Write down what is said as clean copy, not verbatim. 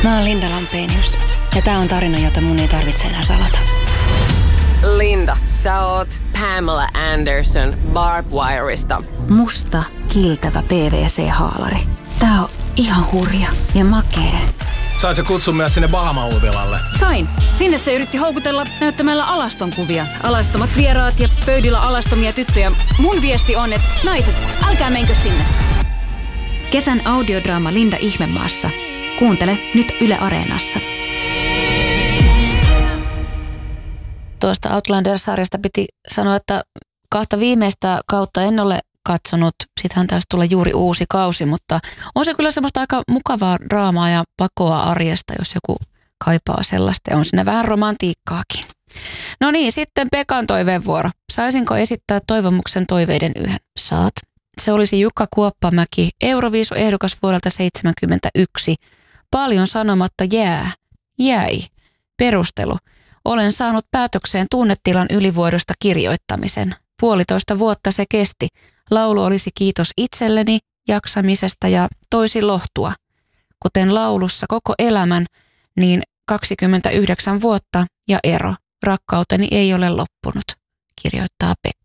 Mä oon Linda Lampenius ja tää on tarina, jota mun ei tarvitse enää salata. Linda, sä oot Pamela Anderson Barbwireista. Musta, kiiltävä PVC-haalari. Tää on ihan hurja ja makee. Sait sä kutsun myös sinne Bahama-uutilalle? Sain. Sinne se yritti houkutella näyttämällä alastonkuvia. Alastomat vieraat ja pöydillä alastomia tyttöjä. Mun viesti on, että naiset, älkää menkö sinne. Kesän audiodraama Linda Ihmemaassa. Kuuntele nyt Yle Areenassa. Tuosta Outlander-sarjasta piti sanoa, että 2 viimeistä kautta en ole katsonut. Sittenhän taisi tulla juuri uusi kausi, mutta on se kyllä semmoista aika mukavaa draamaa ja pakoa arjesta, jos joku kaipaa sellaista. Ja on siinä vähän romantiikkaakin. No niin, sitten Pekan toiveen vuoro. Saisinko esittää toivomuksen toiveiden yhden? Saat. Se olisi Jukka Kuoppamäki, Euroviisu-ehdokas vuodelta 1971. Paljon sanomatta jäi. Perustelu. Olen saanut päätökseen tunnetilan ylivuodosta kirjoittamisen. 1,5 vuotta se kesti. Laulu olisi kiitos itselleni, jaksamisesta ja toisi lohtua. Kuten laulussa koko elämän, niin 29 vuotta ja ero. Rakkauteni ei ole loppunut, kirjoittaa Pekka.